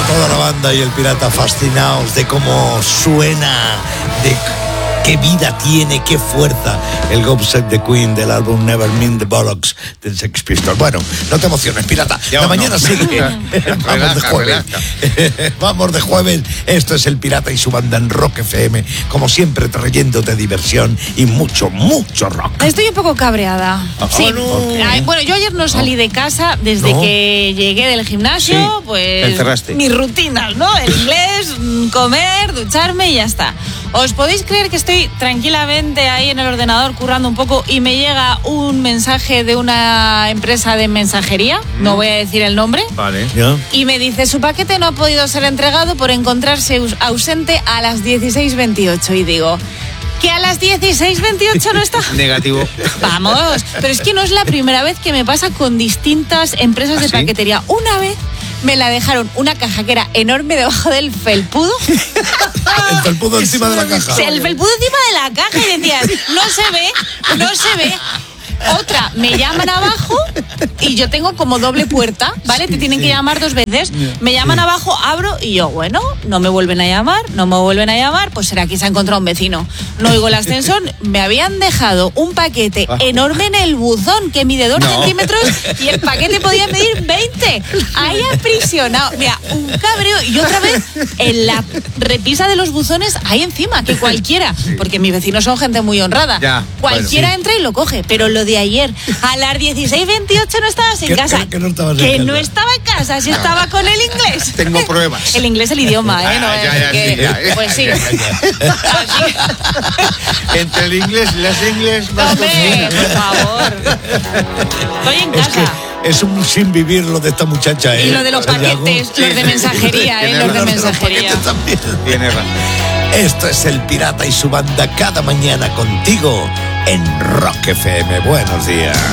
toda la banda y el pirata fascinados de cómo suena, de qué vida tiene, qué fuerza el God Save the Queen del álbum Never Mind the Bollocks del Sex Pistols. Bueno, no te emociones, pirata. La mañana sigue. Vamos de jueves. Vamos de jueves. Esto es el pirata y su banda en Rock FM. Como siempre, trayéndote diversión y mucho, mucho rock. Estoy un poco cabreada. Sí. Ay, bueno, yo ayer no salí de casa desde que llegué del gimnasio. Sí, pues te encerraste. Mis rutinas, ¿no? El inglés, comer, ducharme y ya está. ¿Os podéis creer que estoy tranquilamente ahí en el ordenador currando un poco y me llega un mensaje de una empresa de mensajería? No voy a decir el nombre. Vale. ¿Ya? Y me dice, su paquete no ha podido ser entregado por encontrarse ausente a las 16:28. Y digo, ¿que a las 16:28 no está? Negativo. Vamos, pero es que no es la primera vez que me pasa con distintas empresas de ¿sí? paquetería. Una vez me la dejaron una caja que era enorme debajo del felpudo. El felpudo encima de la caja. El felpudo encima de la caja y decías, no se ve. Otra, me llaman abajo y yo tengo como doble puerta, ¿vale? Te tienen que llamar 2 veces. Me llaman abajo, abro y yo, bueno, no me vuelven a llamar, pues será que se ha encontrado un vecino. No oigo el ascensor, me habían dejado un paquete enorme en el buzón que mide 2 centímetros y el paquete podía medir 20. Ahí aprisionado. Mira, un cabreo y otra vez en la repisa de los buzones ahí encima, que cualquiera, porque mis vecinos son gente muy honrada. Ya, cualquiera bueno, sí. entra y lo coge, pero lo de ayer, a las 16:28 no estabas en casa. Que no estabas en Que casa. no estaba en casa, si estaba con el inglés. Tengo pruebas. El inglés, el idioma, ¿eh? No, pues sí. Entre el inglés y las inglés más Hombre, por favor. Estoy en Es casa. que es un sin vivir lo de esta muchacha, ¿eh? Y lo de los paquetes, los de mensajería, Tiene los de razón, mensajería. Paquetes también. Tiene razón. Esto es el pirata y su banda cada mañana contigo en Rock FM. Buenos días.